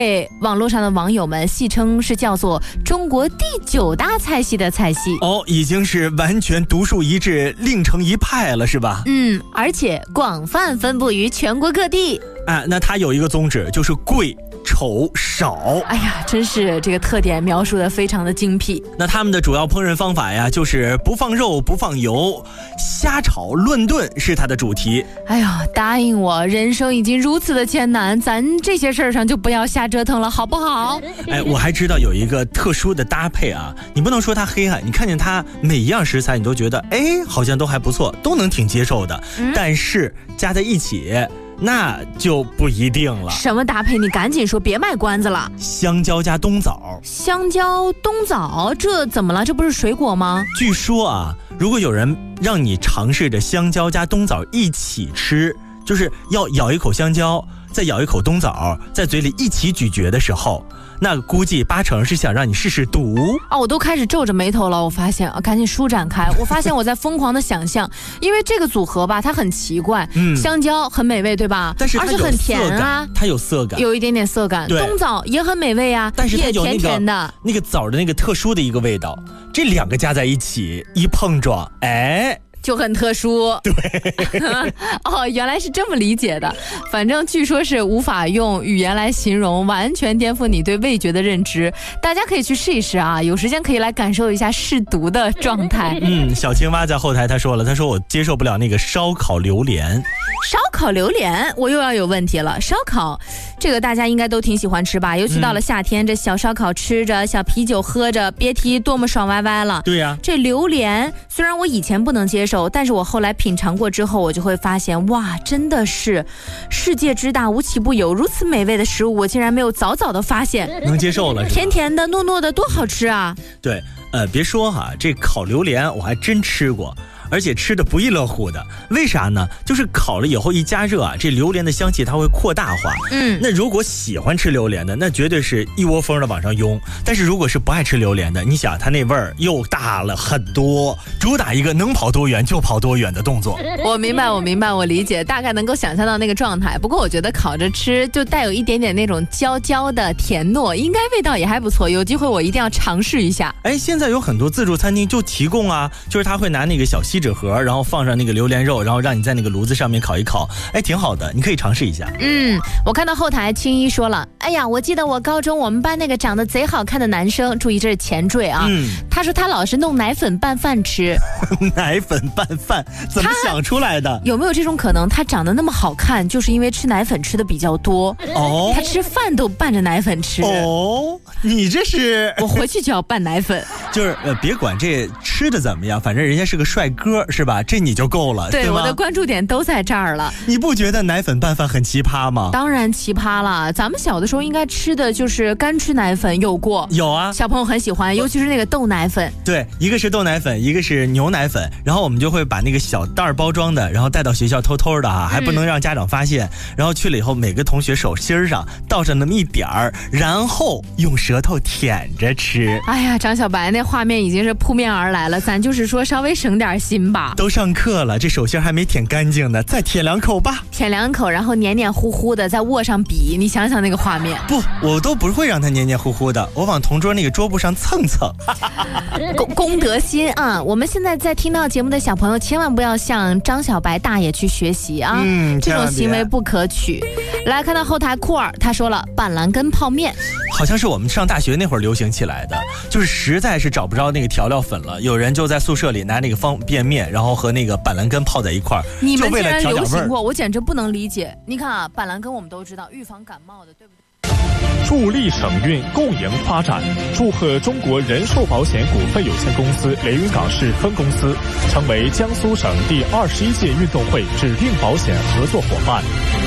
被网络上的网友们戏称是叫做中国第9大菜系的菜系哦，已经是完全独树一帜，另成一派了，是吧？ 而且广泛分布于全国各地。 那它有一个宗旨，就是贵、丑、少。 哎呀，真是这个特点描述的非常的精辟。 那他们的主要烹饪方法呀，就是不放肉、不放油，瞎炒乱炖是它的主题。 哎呀，答应我，人生已经如此的艰难，咱这些事儿上就不要瞎折腾了，好不好？ 我还知道有一个特殊的搭配啊，你不能说它黑暗，你看见它每一样食材，你都觉得好像都还不错，都能挺接受的。但是加在一起，那就不一定了。 什么搭配？你赶紧说，别卖关子了。 香蕉加冬枣。 香蕉、冬枣，这怎么了？这不是水果吗？ 据说啊，如果有人让你尝试着香蕉加冬枣一起吃，就是要咬一口香蕉，再咬一口冬枣，在嘴里一起咀嚼的时候，那估计80%是想让你试试毒啊！我都开始皱着眉头了。我发现赶紧舒展开。我发现我在疯狂的想象，因为这个组合吧，它很奇怪。香蕉很美味，对吧？ 但是它而且很甜啊， 它有色感， 有一点点色感。冬枣也很美味啊， 但是它有甜甜的那个枣的那个特殊的一个味道。这两个加在一起一碰撞， 就很特殊。 对哦，原来是这么理解的。反正据说是无法用语言来形容，完全颠覆你对味觉的认知。大家可以去试一试啊，有时间可以来感受一下试毒的状态。 小青蛙在后台他说我接受不了那个烧烤榴莲。 烧烤榴莲我又要有问题了。烧烤这个大家应该都挺喜欢吃吧，尤其到了夏天，这小烧烤吃着，小啤酒喝着，别提多么爽歪歪了。 对呀， 这榴莲虽然我以前不能接受，但是我后来品尝过之后，我就会发现，哇，真的是世界之大无奇不有，如此美味的食物，我竟然没有早早的发现。 能接受了， 甜甜的糯糯的，多好吃啊。 对，别说哈，这烤榴莲我还真吃过，而且吃的不亦乐乎的。为啥呢？就是烤了以后一加热啊，这榴莲的香气它会扩大化。那如果喜欢吃榴莲的，那绝对是一窝蜂的往上涌。但是如果是不爱吃榴莲的，你想它那味儿又大了很多，主打一个能跑多远就跑多远的动作。 我明白，我理解，大概能够想象到那个状态。不过我觉得烤着吃就带有一点点那种焦焦的甜糯，应该味道也还不错。有机会我一定要尝试一下。 现在有很多自助餐厅就提供啊，就是他会拿那个小锡纸盒，然后放上那个榴莲肉，然后让你在那个炉子上面烤一烤，挺好的，你可以尝试一下。 我看到后台青衣说了，我记得我高中我们班那个长得贼好看的男生，注意这是前缀啊，他说他老是弄奶粉拌饭吃。 奶粉拌饭怎么想出来的？ 有没有这种可能，他长得那么好看就是因为吃奶粉吃的比较多，他吃饭都拌着奶粉吃。 你这是我回去就要拌奶粉。 就是别管这吃的怎么样，反正人家是个帅哥是吧？这你就够了。 对，我的关注点都在这儿了。 你不觉得奶粉拌饭很奇葩吗？ 当然奇葩了，咱们小的时候应该吃的就是干吃奶粉，有过？ 有啊， 小朋友很喜欢，尤其是那个豆奶粉。 对，一个是豆奶粉，一个是牛奶粉，然后我们就会把那个小袋包装的，然后带到学校偷偷的还不能让家长发现，然后去了以后每个同学手心上倒上那么一点儿，然后用舌头舔着吃。 哎呀，张小白那画面已经是扑面而来了，咱就是说稍微省点心吧。 都上课了，这手心还没舔干净呢，再舔2口吧。 舔2口，然后黏黏糊糊的，再握上笔，你想想那个画面。 不，我都不会让它黏黏糊糊的，我往同桌那个桌布上蹭蹭。 公德心啊！我们现在在听到节目的小朋友，千万不要向张小白大爷去学习啊！这种行为不可取。来看到后台酷儿，他说了板蓝根泡面， 好像是我们上大学那会儿流行起来的，就是实在是找不着那个调料粉了，有人就在宿舍里拿那个方便面，然后和那个板蓝根泡在一块儿， 你们竟然流行过，我简直不能理解。你看啊，板蓝根我们都知道预防感冒的，对不对？ 助力省运共赢发展，祝贺中国人寿保险股份有限公司连云港市分公司成为江苏省第21届运动会指定保险合作伙伴。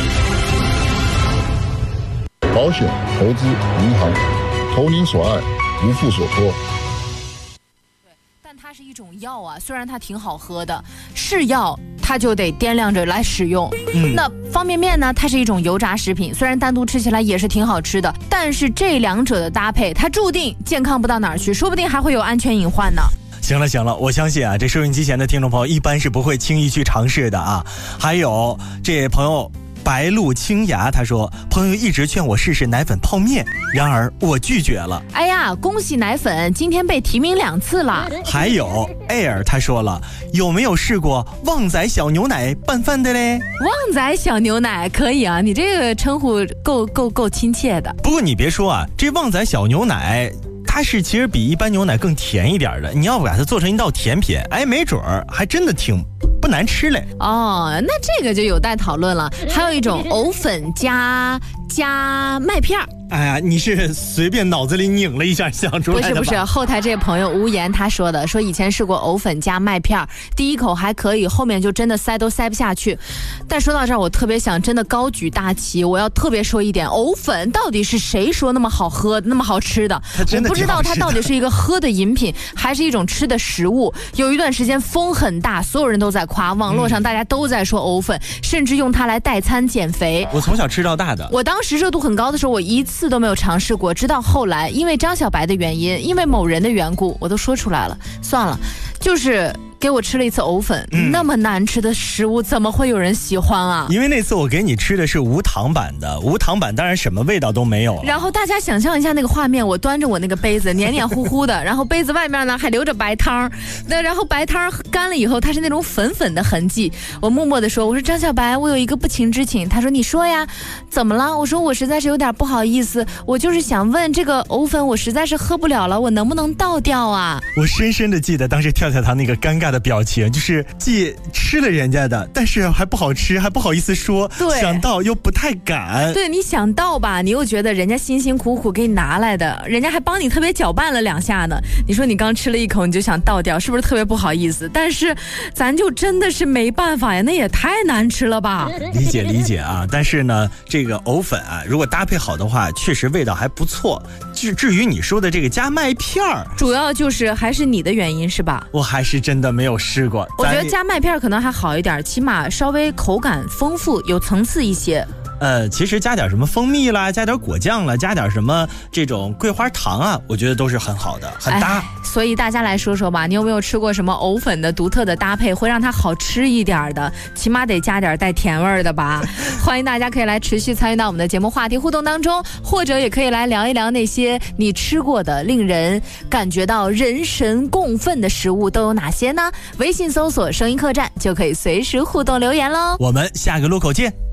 保险、投资、银行，投您所爱，无负所托。 但它是一种药啊，虽然它挺好喝的，是药它就得掂量着来使用。那方便面呢，它是一种油炸食品，虽然单独吃起来也是挺好吃的，但是这两者的搭配，它注定健康不到哪儿去，说不定还会有安全隐患呢。 行了，我相信啊，这收音机前的听众朋友一般是不会轻易去尝试的啊。还有这朋友白露清雅他说，朋友一直劝我试试奶粉泡面，然而我拒绝了。 哎呀，恭喜奶粉今天被提名2次了。 还有 Air 他说了，有没有试过旺仔小牛奶拌饭的嘞？ 旺仔小牛奶可以啊，你这个称呼够亲切的。 不过你别说啊，这旺仔小牛奶它是其实比一般牛奶更甜一点的，你要把它做成一道甜品，哎，没准儿还真的挺不难吃嘞。 哦，那这个就有待讨论了。还有一种藕粉加麦片。 哎呀，你是随便脑子里拧了一下想出来的吧？ 不是，后台这位朋友无言他说的，说以前试过藕粉加麦片，第一口还可以，后面就真的塞都塞不下去。但说到这儿，我特别想真的高举大旗，我要特别说一点，藕粉到底是谁说那么好喝那么好吃的？我不知道它到底是一个喝的饮品还是一种吃的食物。有一段时间风很大，所有人都在夸，网络上大家都在说藕粉，甚至用它来代餐减肥。 我从小吃到大的， 我当时热度很高的时候，我一次都没有尝试过，直到后来因为张小白的原因，因为某人的缘故，我都说出来了，算了，就是给我吃了一次藕粉，那么难吃的食物怎么会有人喜欢啊？ 因为那次我给你吃的是无糖版的，无糖版当然什么味道都没有了。 然后大家想象一下那个画面，我端着我那个杯子黏黏糊糊的，然后杯子外面呢还留着白汤，然后白汤干了以后它是那种粉粉的痕迹。我默默地说，我说张小白，我有一个不情之请。他说你说呀，怎么了？我说我实在是有点不好意思，我就是想问这个藕粉我实在是喝不了了，我能不能倒掉啊？ 我深深的记得当时跳跳他那个尴尬的表情，就是既吃了人家的，但是还不好吃，还不好意思说，想倒又不太敢。 对，你想倒吧，你又觉得人家辛辛苦苦给你拿来的，人家还帮你特别搅拌了2下呢。你说你刚吃了一口你就想倒掉，是不是特别不好意思？但是咱就真的是没办法呀，那也太难吃了吧。 理解啊，但是呢，这个藕粉啊，如果搭配好的话，确实味道还不错。至于你说的这个加麦片儿， 主要就是还是你的原因是吧？ 我还是真的没有试过。 我觉得加麦片可能还好一点，起码稍微口感丰富，有层次一些。 其实加点什么蜂蜜啦，加点果酱啦，加点什么这种桂花糖啊，我觉得都是很好的，很搭。 所以大家来说说吧，你有没有吃过什么藕粉的独特的搭配，会让它好吃一点的？起码得加点带甜味的吧。欢迎大家可以来持续参与到我们的节目话题互动当中，或者也可以来聊一聊那些你吃过的令人感觉到人神共愤的食物都有哪些呢？微信搜索声音客栈就可以随时互动留言喽。 我们下个路口见。